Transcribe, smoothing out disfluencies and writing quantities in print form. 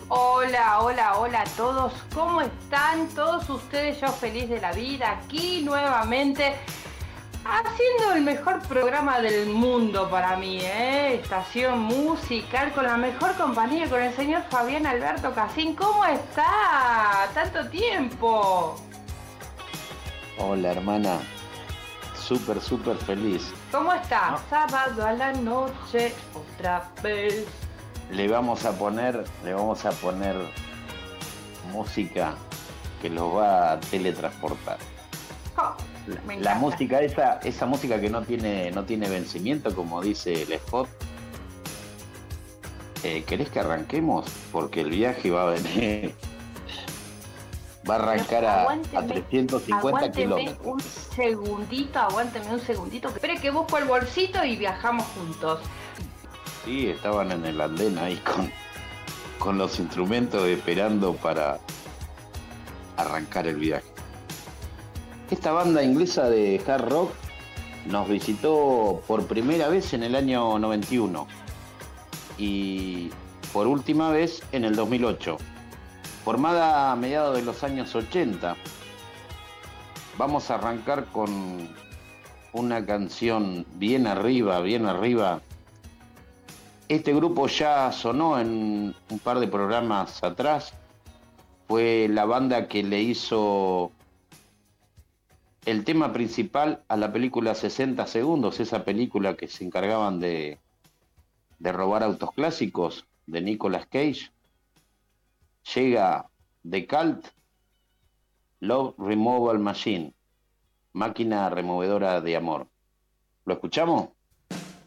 Hola, hola, hola a todos. ¿Cómo están todos ustedes? Yo feliz de la vida aquí nuevamente haciendo el mejor programa del mundo para mí, ¿eh? Estación musical con la mejor compañía, con el señor Fabián Alberto Casín. ¿Cómo está? Tanto tiempo. Hola hermana, súper feliz. ¿Cómo está? No, Sábado a la noche, otra vez. le vamos a poner música que los va a teletransportar. Oh, me La encanta. música, esa música que no tiene vencimiento, como dice el spot. ¿Querés que arranquemos? Porque el viaje va a venir, va a Pero arrancar a aguánteme, 350 aguánteme kilómetros. un segundito, aguánteme un segundito. Espere que busco el bolsito y viajamos juntos. Sí, estaban en el andén ahí con los instrumentos esperando para arrancar el viaje. Esta banda inglesa de hard rock nos visitó por primera vez en el año 91 y por última vez en el 2008. Formada a mediados de los años 80, vamos a arrancar con una canción bien arriba, bien arriba. Este grupo ya sonó en un par de programas atrás. Fue la banda que le hizo el tema principal a la película 60 segundos, esa película que se encargaban de robar autos clásicos de Nicolas Cage. Llega The Cult, Love Removal Machine, máquina removedora de amor. ¿Lo escuchamos?